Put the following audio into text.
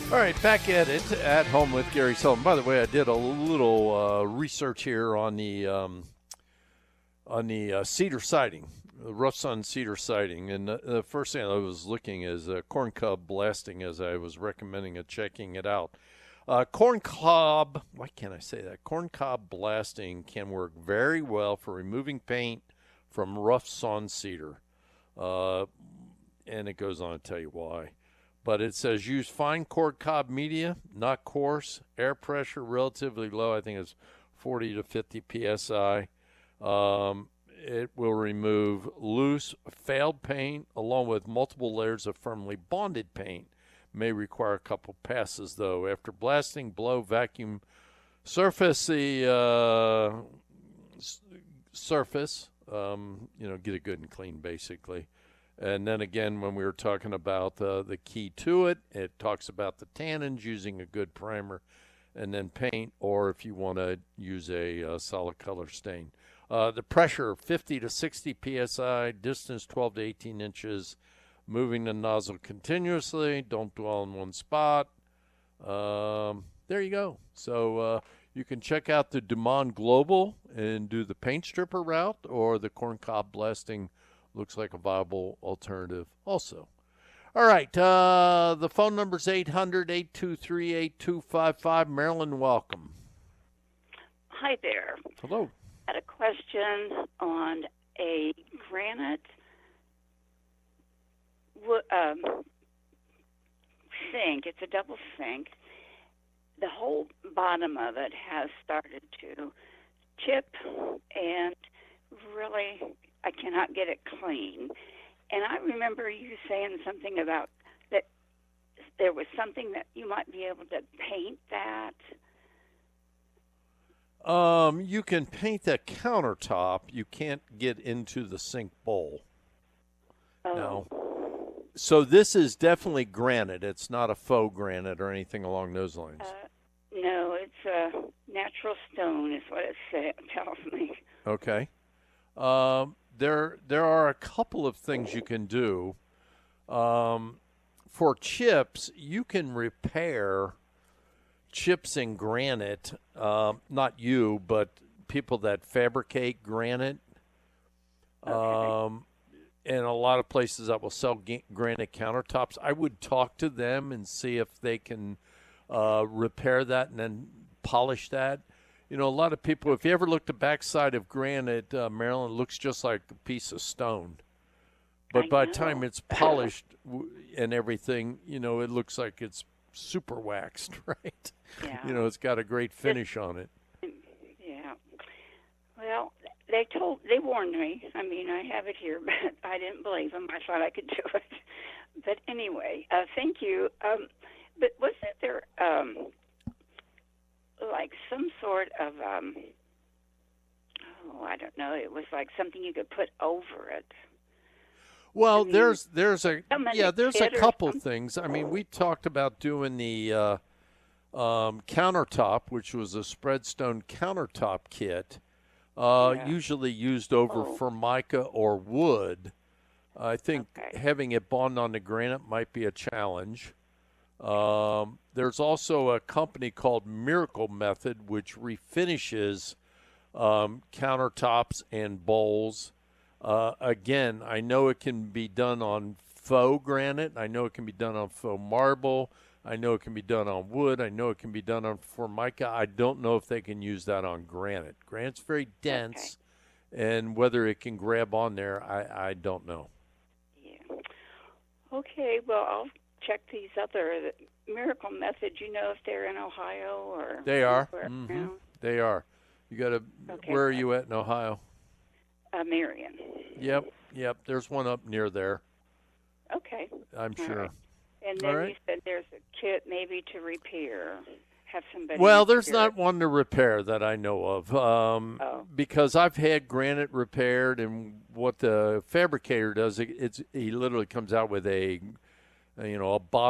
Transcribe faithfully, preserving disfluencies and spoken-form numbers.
All right, back at it at home with Gary Sullivan. By the way, I did a little uh, research here on the um, on the uh, cedar siding, the rough sun cedar siding, and the, the first thing I was looking is uh, corn cob blasting, as I was recommending it, checking it out. Uh, corn cob, why can't I say that? Corn cob blasting can work very well for removing paint from rough sawn cedar, uh, and it goes on to tell you why. But it says use fine corn cob media, not coarse. Air pressure relatively low. I think it's forty to fifty P S I. Um, it will remove loose, failed paint along with multiple layers of firmly bonded paint. May require a couple passes, though. After blasting, blow, vacuum, surface the uh, s- surface. Um, you know, get it good and clean, basically. And then again, when we were talking about uh, the key to it, it talks about the tannins, using a good primer, and then paint, or if you want to use a uh, solid color stain. Uh, the pressure, fifty to sixty P S I, distance twelve to eighteen inches, moving the nozzle continuously, don't dwell in one spot. Um, there you go. So uh, you can check out the Dumont Global and do the paint stripper route, or the corn cob blasting looks like a viable alternative also. All right, uh, the phone number is eight hundred, eight two three, eight two five five. Marilyn, welcome. Hi there. Hello. I had a question on a granite um, sink. It's a double sink. The whole bottom of it has started to chip, and really I cannot get it clean. And I remember you saying something about that there was something that you might be able to paint that. Um, you can paint the countertop. You can't get into the sink bowl. Oh. No. So this is definitely granite. It's not a faux granite or anything along those lines. Uh, no, it's a natural stone is what it say, tells me. Okay. Um, there there are a couple of things you can do. Um, for chips, you can repair chips in granite. Um, not you, but people that fabricate granite. Okay. Um, and a lot of places that will sell ga- granite countertops. I would talk to them and see if they can uh, repair that and then polish that. You know, a lot of people, if you ever look the backside of granite, uh, Maryland, looks just like a piece of stone. But I by know. the time it's polished w- and everything, you know, it looks like it's super waxed, right? Yeah. You know, it's got a great finish on it. Yeah. Well, they told, they warned me. I mean, I have it here, but I didn't believe them. I thought I could do it. But anyway, uh, thank you. Um, but wasn't there um, like some sort of, um, oh, I don't know, it was like something you could put over it? Well, I mean, there's there's a some in yeah, the there's a kit or couple something? things. I mean, we talked about doing the uh, um, countertop, which was a Spreadstone countertop kit, uh, Yeah. usually used over Oh. Formica or wood. I think Okay. having it bond on the granite might be a challenge. Um, there's also a company called Miracle Method, which refinishes um, countertops and bowls. Uh, again, I know it can be done on faux granite. I know it can be done on faux marble. I know it can be done on wood. I know it can be done on Formica. I don't know if they can use that on granite. Granite's very dense, and whether it can grab on there, I, I don't know. Yeah. Okay, well, I'll check these other the Miracle Method. You know if they're in Ohio or They are. anywhere Mhm. around? They are. You got to. Okay. Where are you at in Ohio? Uh, Marion. Yep. Yep. There's one up near there. Okay. I'm All sure. right. And All then right. you said there's a kit maybe to repair. Have somebody. Well, there's repair not it. one to repair that I know of, um, Oh. because I've had granite repaired, and what the fabricator does, it, it's he literally comes out with a, you know, a bottle.